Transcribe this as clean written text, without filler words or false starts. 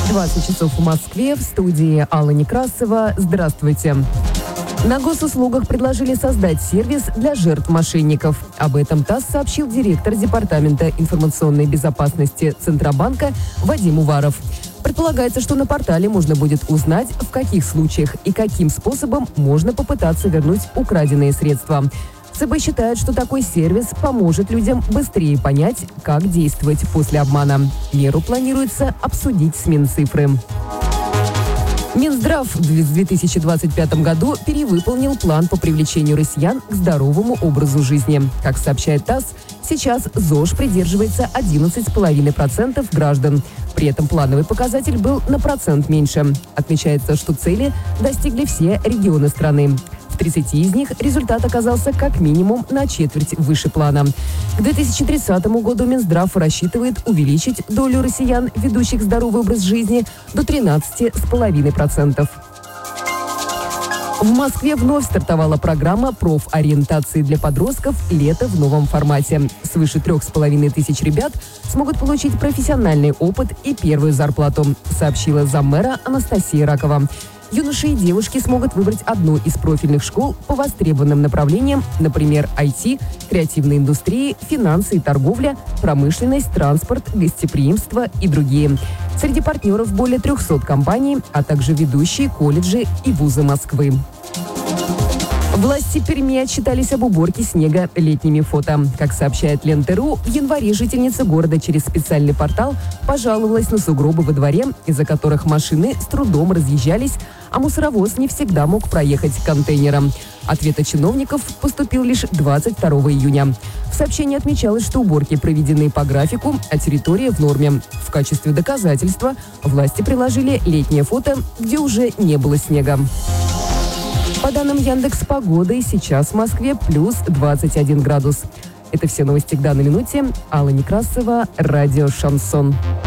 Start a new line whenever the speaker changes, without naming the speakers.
20 часов в Москве, в студии Алла Некрасова. Здравствуйте. На госуслугах предложили создать сервис для жертв мошенников. Об этом ТАСС сообщил директор Департамента информационной безопасности Центробанка Вадим Уваров. Предполагается, что на портале можно будет узнать, в каких случаях и каким способом можно попытаться вернуть украденные средства. ЦБ считает, что такой сервис поможет людям быстрее понять, как действовать после обмана. Меру планируется обсудить с Минцифры. Минздрав в 2025 году перевыполнил план по привлечению россиян к здоровому образу жизни. Как сообщает ТАСС, сейчас ЗОЖ придерживается 11,5% граждан. При этом плановый показатель был на процент меньше. Отмечается, что цели достигли все регионы страны. В 30 из них результат оказался как минимум на четверть выше плана. К 2030 году Минздрав рассчитывает увеличить долю россиян, ведущих здоровый образ жизни, до 13,5%. В Москве вновь стартовала программа профориентации для подростков «Лето в новом формате». Свыше 3500 ребят смогут получить профессиональный опыт и первую зарплату, сообщила заммэра Анастасия Ракова. Юноши и девушки смогут выбрать одну из профильных школ по востребованным направлениям, например, IT, креативные индустрии, финансы и торговля, промышленность, транспорт, гостеприимство и другие. Среди партнеров более 300 компаний, а также ведущие колледжи и вузы Москвы. Власти Перми отчитались об уборке снега летними фото. Как сообщает Лента.ру, в январе жительница города через специальный портал пожаловалась на сугробы во дворе, из-за которых машины с трудом разъезжались, а мусоровоз не всегда мог проехать к контейнерам. Ответ от чиновников поступил лишь 22 июня. В сообщении отмечалось, что уборки проведены по графику, а территория в норме. В качестве доказательства власти приложили летнее фото, где уже не было снега. По данным Яндекс.Погоды, сейчас в Москве плюс 21 градус. Это все новости к данной минуте. Алла Некрасова, радио «Шансон».